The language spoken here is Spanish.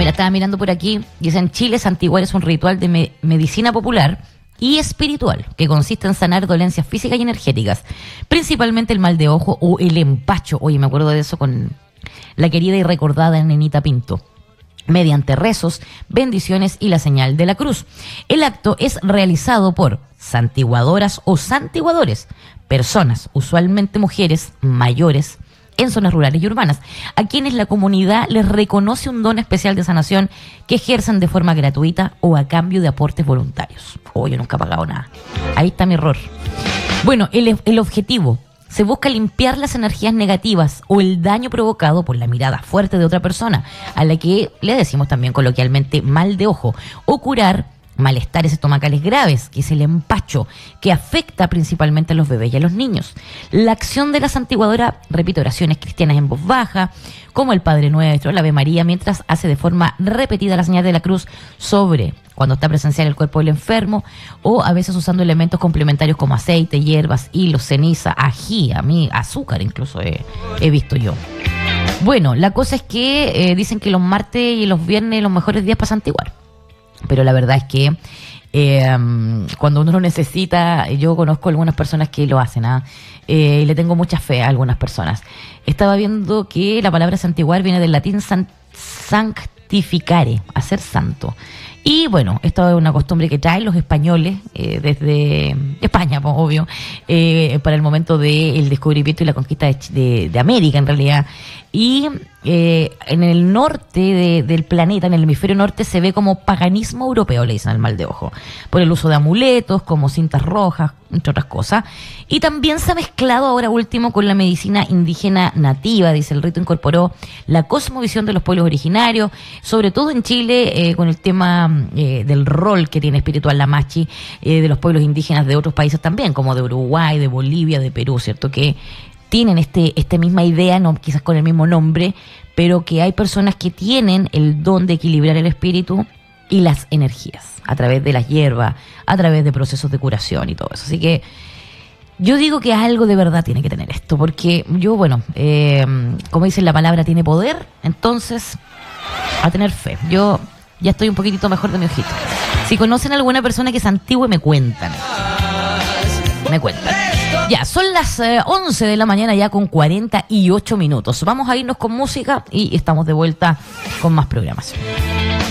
Mira, estaba mirando por aquí, dice en Chile santiguar es un ritual de medicina popular y espiritual que consiste en sanar dolencias físicas y energéticas, principalmente el mal de ojo o el empacho. Oye, me acuerdo de eso con la querida y recordada Nenita Pinto, mediante rezos, bendiciones y la señal de la cruz. El acto es realizado por santiguadoras o santiguadores, personas, usualmente mujeres mayores, en zonas rurales y urbanas, a quienes la comunidad les reconoce un don especial de sanación que ejercen de forma gratuita o a cambio de aportes voluntarios. Oh, yo nunca he pagado nada. Ahí está mi error. Bueno, el objetivo: se busca limpiar las energías negativas o el daño provocado por la mirada fuerte de otra persona, a la que le decimos también coloquialmente mal de ojo, o curar malestares estomacales graves, que es el empacho, que afecta principalmente a los bebés y a los niños. La acción de la santiguadora repite oraciones cristianas en voz baja, como el Padre Nuestro, el Ave María, mientras hace de forma repetida la señal de la cruz sobre cuando está presencial el cuerpo del enfermo, o a veces usando elementos complementarios como aceite, hierbas, hilos, ceniza, ají, a mí azúcar incluso he visto yo. Bueno, la cosa es que dicen que los martes y los viernes los mejores días para santiguar. Pero la verdad es que cuando uno lo necesita, yo conozco algunas personas que lo hacen, y le tengo mucha fe a algunas personas. Estaba viendo que la palabra santiguar viene del latín sanctificare, hacer santo. Y bueno, esto es una costumbre que traen los españoles desde España, pues, obvio, para el momento del descubrimiento y la conquista de América, en realidad. Y en el norte del planeta, en el hemisferio norte, se ve como paganismo europeo, le dicen al mal de ojo, por el uso de amuletos como cintas rojas, entre otras cosas. Y también se ha mezclado ahora último con la medicina indígena nativa. Dice, el rito incorporó la cosmovisión de los pueblos originarios, sobre todo en Chile, con el tema del rol que tiene espiritual la machi, de los pueblos indígenas de otros países también, como de Uruguay, de Bolivia, de Perú, ¿cierto? Que tienen esta misma idea, no quizás con el mismo nombre, pero que hay personas que tienen el don de equilibrar el espíritu y las energías a través de las hierbas, a través de procesos de curación y todo eso. Así que yo digo que algo de verdad tiene que tener esto, porque yo, bueno, como dicen, la palabra tiene poder, entonces a tener fe. Yo ya estoy un poquitito mejor de mi ojito. Si conocen a alguna persona que es antigua, me cuentan. Ya, son las 11 de la mañana ya con 48 minutos. Vamos a irnos con música y estamos de vuelta con más programación.